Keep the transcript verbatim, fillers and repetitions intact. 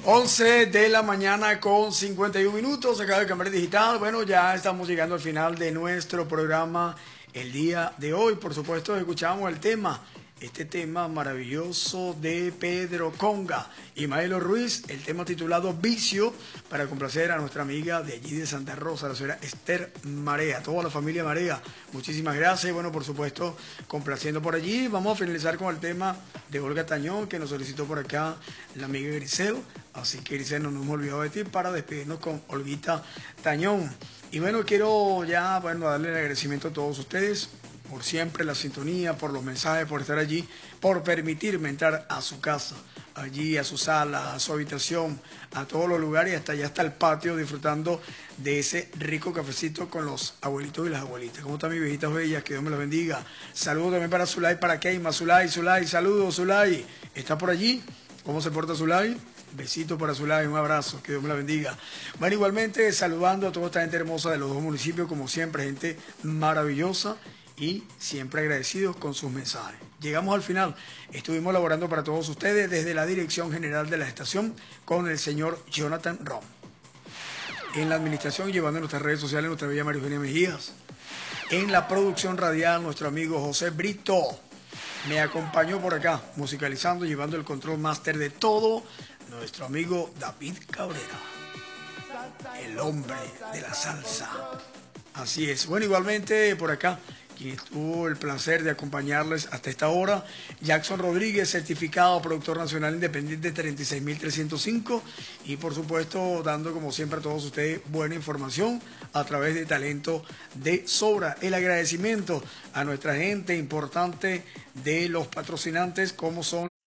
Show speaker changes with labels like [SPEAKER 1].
[SPEAKER 1] once de la mañana con cincuenta y un minutos, acá de Cámara Digital. Bueno, ya estamos llegando al final de nuestro programa el día de hoy. Por supuesto, escuchamos el tema, este tema maravilloso de Pedro Conga y Maelo Ruiz, el tema titulado Vicio, para complacer a nuestra amiga de allí de Santa Rosa, la señora Esther Marea, toda la familia Marea. Muchísimas gracias. Bueno, por supuesto, complaciendo por allí. Vamos a finalizar con el tema de Olga Tañón, que nos solicitó por acá la amiga Grisel. Así que, Grisel, no nos hemos olvidado de ti para despedirnos con Olguita Tañón. Y bueno, quiero ya, bueno, darle el agradecimiento a todos ustedes por siempre la sintonía, por los mensajes, por estar allí, por permitirme entrar a su casa, allí a su sala, a su habitación, a todos los lugares, y hasta allá hasta el patio, disfrutando de ese rico cafecito con los abuelitos y las abuelitas. ¿Cómo están mis viejitas bellas? Que Dios me las bendiga. Saludos también para Zulay, para Keima. Zulay, Zulay, saludos, Zulay. ¿Está por allí? ¿Cómo se porta Zulay? Besito para Zulay, un abrazo, que Dios me la bendiga. Bueno, igualmente saludando a toda esta gente hermosa de los dos municipios, como siempre, gente maravillosa, y siempre agradecidos con sus mensajes. Llegamos al final. Estuvimos laborando para todos ustedes desde la Dirección General de la Estación con el señor Jonathan Rom. En la administración, llevando nuestras redes sociales, nuestra bella María Eugenia Mejías. En la producción radial, nuestro amigo José Brito. Me acompañó por acá, musicalizando, llevando el control máster de todo, nuestro amigo David Cabrera. El hombre de la salsa. Así es. Bueno, igualmente por acá, quien tuvo el placer de acompañarles hasta esta hora, Jackson Rodríguez, certificado productor nacional independiente treinta y seis mil trescientos cinco, y por supuesto dando como siempre a todos ustedes buena información a través de Talento de Sobra. El agradecimiento a nuestra gente importante de los patrocinantes como son